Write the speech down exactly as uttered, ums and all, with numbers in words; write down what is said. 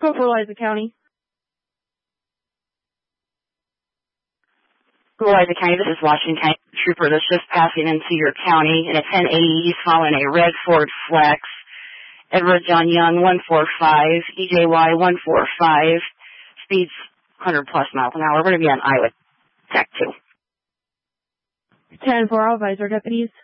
Go for Liza County. Liza County, this is Washington County Trooper that's just passing into your county in a ten eighty. He's following a red Ford Flex. Edward John Young, one four five, E J Y, one four five, speeds one hundred plus miles an hour. We're going to be on Iowa Tech two. ten four, I'll advise our deputies.